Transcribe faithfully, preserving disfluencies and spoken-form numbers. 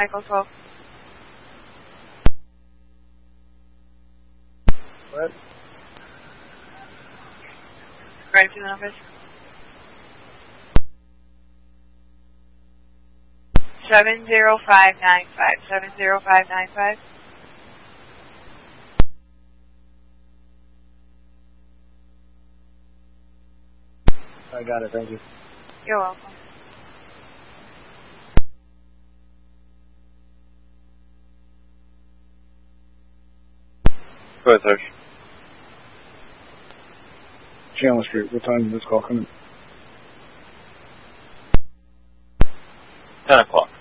Echo twelve. What? Ready for the numbers? Seven zero five nine five. Seven zero five nine five. I got it, thank you. You're welcome. Go ahead, Serge. Chandler Street, what time did this call come in? Ten o'clock.